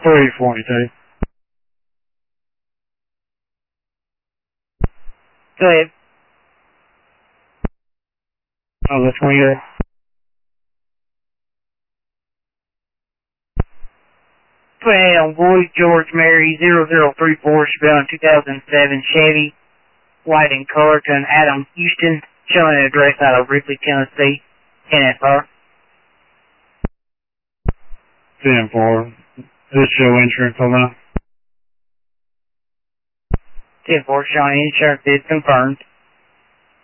342. Go ahead. Oh, the 28. Go ahead on Boyd George Mary 0034, spelling 2007 Chevy, white in color, to an Adam Houston, showing an address out of Ripley, Tennessee, NFR. 10-4. This show insurance on that. 10-4, showing insurance is confirmed.